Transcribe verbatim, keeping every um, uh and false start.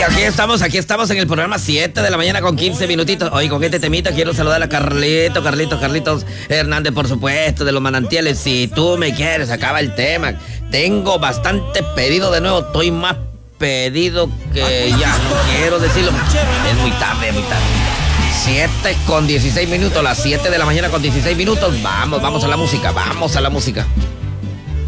aquí estamos, aquí estamos en el programa siete de la mañana con quince minutitos. Hoy con este temita quiero saludar a Carlito, Carlitos, Carlitos Hernández, por supuesto, de Los Manantiales. Si tú me quieres, acaba el tema. Tengo bastantes pedidos de nuevo, estoy más pedido que ya, no quiero decirlo. Es muy tarde, es muy tarde. siete con dieciséis minutos, las siete de la mañana con dieciséis minutos. Vamos, vamos a la música, vamos a la música.